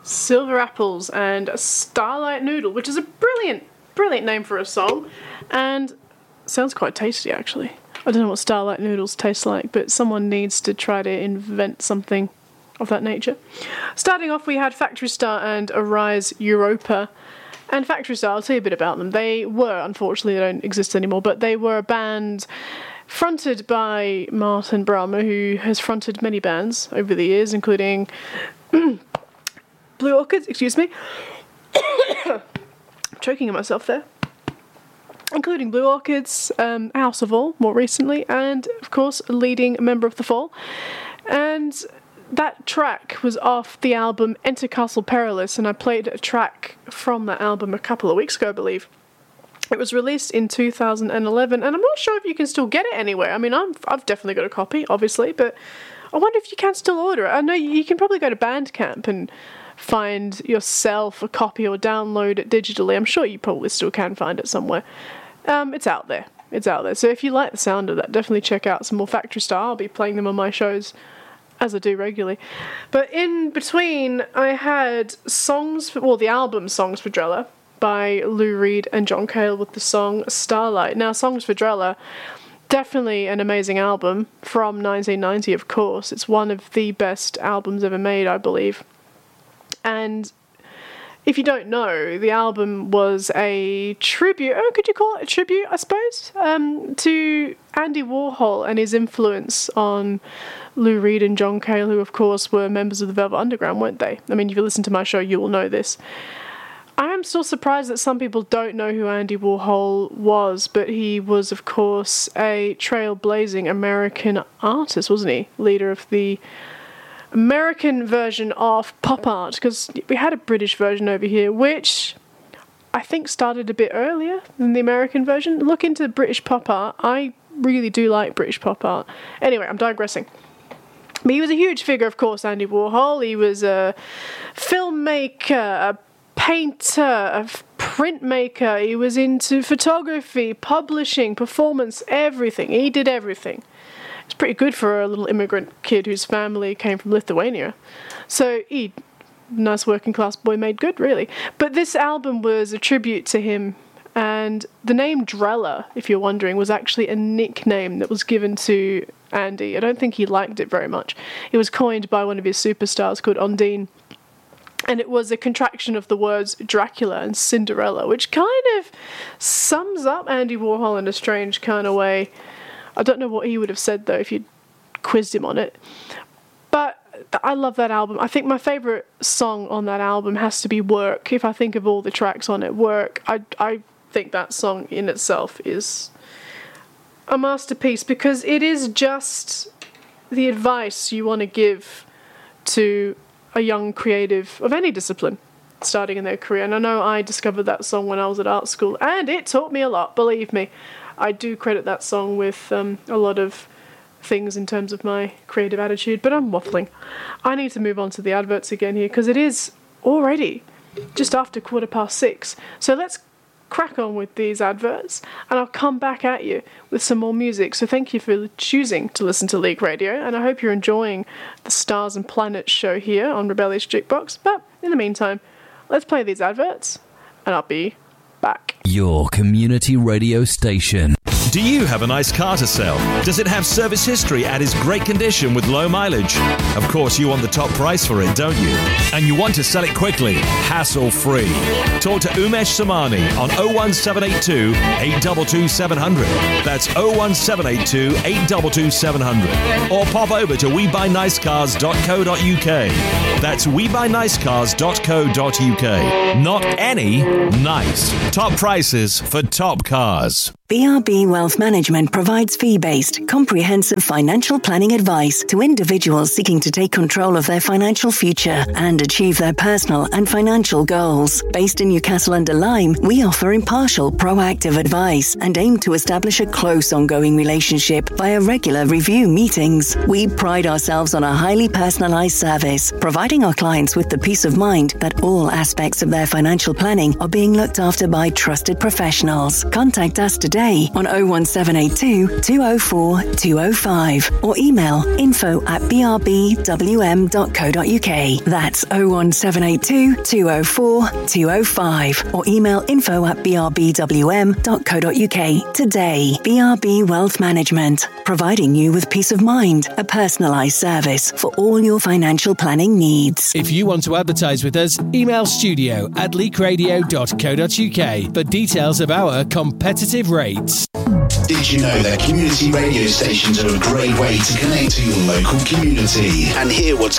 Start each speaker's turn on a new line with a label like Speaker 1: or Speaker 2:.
Speaker 1: Silver Apples and Starlight Noodle, which is a brilliant name for a song, and sounds quite tasty actually. I don't know what Starlight Noodles taste like, but someone needs to try to invent something of that nature. Starting off, we had Factory Star and Arise Europa. And Factory Star, I'll tell you a bit about them. They were, unfortunately, they don't exist anymore, but they were a band fronted by Martin Brahma, who has fronted many bands over the years, including Blue Orchids, excuse me. I'm choking on myself there. Including Blue Orchids, House of All, more recently, and, of course, a leading member of The Fall. And that track was off the album Enter Castle Perilous, and I played a track from that album a couple of weeks ago, I believe. It was released in 2011, and I'm not sure if you can still get it anywhere. I mean, I've definitely got a copy, obviously, but I wonder if you can still order it. I know you can probably go to Bandcamp and find yourself a copy or download it digitally. I'm sure you probably still can find it somewhere. It's out there. It's out there. So if you like the sound of that, definitely check out some more Factory Star. I'll be playing them on my shows, as I do regularly. But in between, I had the album Songs for Drella by Lou Reed and John Cale with the song Starlight. Now, Songs for Drella, definitely an amazing album from 1990, of course. It's one of the best albums ever made, I believe. And if you don't know, the album was a tribute, could you call it a tribute, I suppose, to Andy Warhol and his influence on Lou Reed and John Cale, who, of course, were members of the Velvet Underground, weren't they? I mean, if you listen to my show, you will know this. I am still surprised that some people don't know who Andy Warhol was, but he was, of course, a trailblazing American artist, wasn't he? Leader of the American version of pop art, because we had a British version over here, which I think started a bit earlier than the American version. Look into British pop art. I really do like British pop art. Anyway, I'm digressing. But he was a huge figure, of course, Andy Warhol. He was a filmmaker, a painter, a printmaker. He was into photography, publishing, performance, everything. He did everything. It's pretty good for a little immigrant kid whose family came from Lithuania. So nice working class boy made good, really. But this album was a tribute to him, and the name Drella, if you're wondering, was actually a nickname that was given to Andy. I don't think he liked it very much. It was coined by one of his superstars called Ondine, and it was a contraction of the words Dracula and Cinderella, which kind of sums up Andy Warhol in a strange kind of way. I don't know what he would have said, though, if you'd quizzed him on it. But I love that album. I think my favourite song on that album has to be Work. If I think of all the tracks on it, Work, I think that song in itself is a masterpiece, because it is just the advice you want to give to a young creative of any discipline starting in their career. And I know I discovered that song when I was at art school, and it taught me a lot, believe me. I do credit that song with a lot of things in terms of my creative attitude, but I'm waffling. I need to move on to the adverts again here, because it is already just after 6:15. So let's crack on with these adverts, and I'll come back at you with some more music. So thank you for choosing to listen to League Radio, and I hope you're enjoying the Stars and Planets show here on Rebellious Jukebox. But in the meantime, let's play these adverts, and I'll be back.
Speaker 2: Your community radio station.
Speaker 3: Do you have a nice car to sell? Does it have service history and is great condition with low mileage? Of course, you want the top price for it, don't you? And you want to sell it quickly, hassle-free. Talk to Umesh Samani on 01782 822 700. That's 01782 822 700. Or pop over to webuynicecars.co.uk. That's webuynicecars.co.uk. Not any, nice. Top prices for top cars.
Speaker 4: BRB Wealth Management provides fee-based, comprehensive financial planning advice to individuals seeking to take control of their financial future and achieve their personal and financial goals. Based in Newcastle-under-Lyme, we offer impartial, proactive advice and aim to establish a close, ongoing relationship via regular review meetings. We pride ourselves on a highly personalised service, providing our clients with the peace of mind that all aspects of their financial planning are being looked after by trusted professionals. Contact us today today on 01782 204 205 or email info@brbwm.co.uk. That's 01782 204 205 or email info@brbwm.co.uk. Today, BRB Wealth Management, providing you with peace of mind, a personalised service for all your financial planning needs.
Speaker 5: If you want to advertise with us, email studio@leakradio.co.uk for details of our competitive rates.
Speaker 6: Did you know that community radio stations are a great way to connect to your local community and hear what's